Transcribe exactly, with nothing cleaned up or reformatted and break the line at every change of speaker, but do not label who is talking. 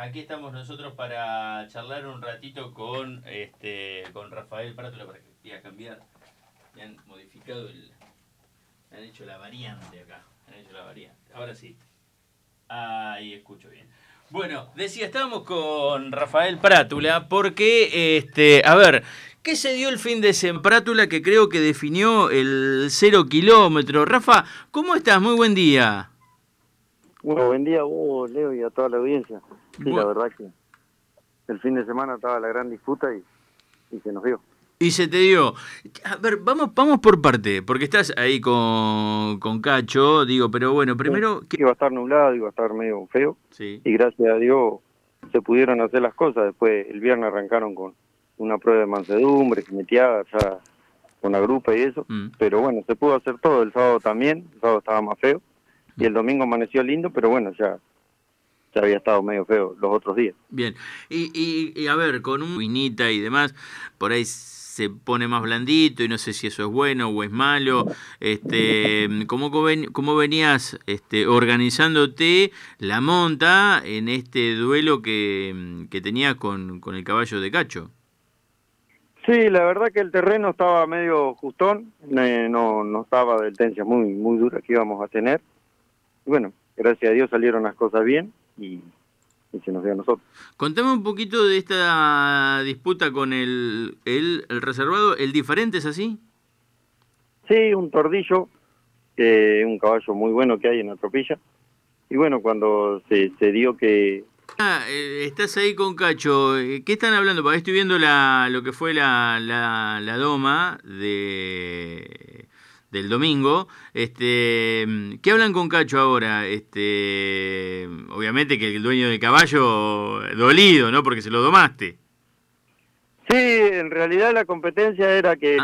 aquí estamos nosotros para charlar un ratito con este con Rafael Prátula para que voy a cambiar. Me han modificado el. Me han hecho la variante acá. Me han hecho la variante. Ahora sí. Ahí escucho bien. Bueno, decía, estábamos con Rafael Prátula porque, este, a ver, ¿qué se dio el fin de semana Prátula que creo que definió el cero kilómetro? Rafa, ¿cómo estás? Muy buen día.
Bueno, buen día a vos, Leo, y a toda la audiencia. Sí, la
Bu-
verdad que el fin de semana estaba la gran disputa y, y se nos dio.
Y se te dio. A ver, vamos, vamos por parte, porque estás ahí con, con Cacho, digo, pero bueno,
Sí,
primero, ¿qué?
iba a estar nublado, iba a estar medio feo,
Sí.
y gracias a Dios se pudieron hacer las cosas. Después el viernes arrancaron con una prueba de mansedumbre, jineteada, ya con la grupa y eso.
Mm.
Pero bueno, se pudo hacer todo. El sábado también, el sábado estaba más feo, y el domingo amaneció lindo, pero bueno, ya, ya había estado medio feo los otros días.
Bien, y, y, y a ver, con un vinita y demás, por ahí se pone más blandito y no sé si eso es bueno o es malo. Este, ¿cómo, ven- cómo venías este, organizándote la monta en este duelo que, que tenías con, con el caballo de Cacho?
Sí, la verdad que el terreno estaba medio justón, eh, no, no estaba de tensión muy, muy dura que íbamos a tener. Y bueno, gracias a Dios salieron las cosas bien y, y se nos dio a nosotros.
Contame un poquito de esta disputa con el, el, el reservado, ¿el diferente es así?
Sí, un tordillo, eh, un caballo muy bueno que hay en la tropilla. Y bueno, cuando se, se dio que...
Ah, eh, estás ahí con Cacho. eh, ¿Qué están hablando? Porque estoy viendo la, lo que fue la, la, la doma de, del domingo. Este, ¿qué hablan con Cacho ahora? Este, obviamente que el dueño del caballo dolido, ¿no? Porque se lo domaste.
Sí, en realidad la competencia era que